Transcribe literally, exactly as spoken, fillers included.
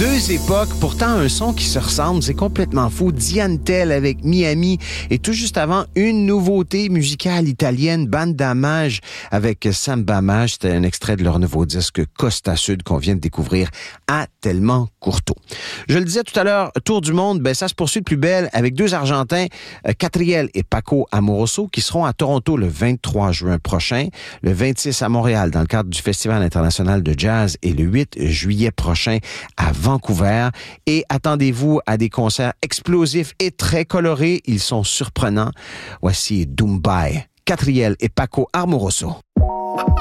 Deux époques, pourtant un son qui se ressemble, c'est complètement fou. Diane Tell avec Miami et tout juste avant, une nouveauté musicale italienne, Banda Mage avec Samba Mage. C'était un extrait de leur nouveau disque Costa Sud qu'on vient de découvrir à Tellement Courteau. Je le disais tout à l'heure, Tour du monde, ben ça se poursuit de plus belle avec deux Argentins, Catriel et Paco Amoroso, qui seront à Toronto le vingt-trois juin prochain, le vingt-six à Montréal dans le cadre du Festival international de jazz et le huit juillet prochain à Vancouver. Et attendez-vous à des concerts explosifs et très colorés. Ils sont surprenants. Voici Dumbai, Catriel et Paco Amoroso.